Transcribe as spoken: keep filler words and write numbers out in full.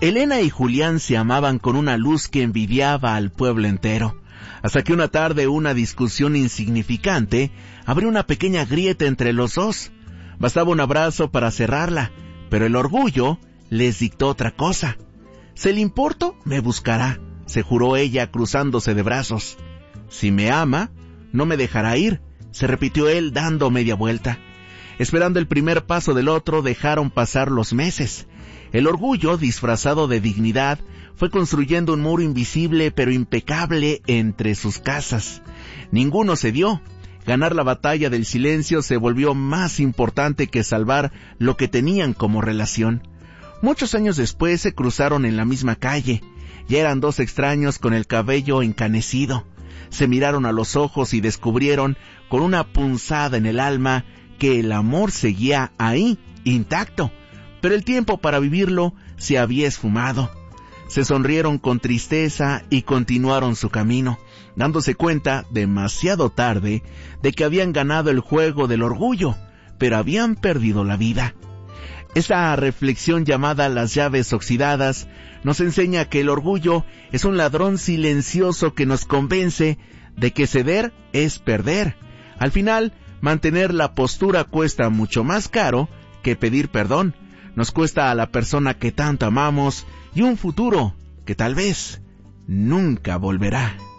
Elena y Julián se amaban con una luz que envidiaba al pueblo entero, hasta que una tarde una discusión insignificante abrió una pequeña grieta entre los dos. Bastaba un abrazo para cerrarla, pero el orgullo les dictó otra cosa. «Si le importo, me buscará», se juró ella cruzándose de brazos. «Si me ama, no me dejará ir», se repitió él dando media vuelta. Esperando el primer paso del otro, dejaron pasar los meses. El orgullo, disfrazado de dignidad, fue construyendo un muro invisible pero impecable entre sus casas. Ninguno cedió. Ganar la batalla del silencio se volvió más importante que salvar lo que tenían como relación. Muchos años después se cruzaron en la misma calle. Ya eran dos extraños con el cabello encanecido. Se miraron a los ojos y descubrieron, con una punzada en el alma, que el amor seguía ahí, intacto, pero el tiempo para vivirlo se había esfumado. Se sonrieron con tristeza y continuaron su camino, dándose cuenta, demasiado tarde, de que habían ganado el juego del orgullo, pero habían perdido la vida. Esta reflexión llamada Las llaves oxidadas nos enseña que el orgullo es un ladrón silencioso que nos convence de que ceder es perder. Al final, mantener la postura cuesta mucho más caro que pedir perdón. Nos cuesta a la persona que tanto amamos y un futuro que tal vez nunca volverá.